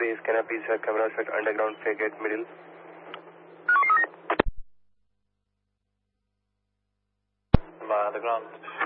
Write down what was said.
please. Can I please have camera set underground frigate middle? By underground.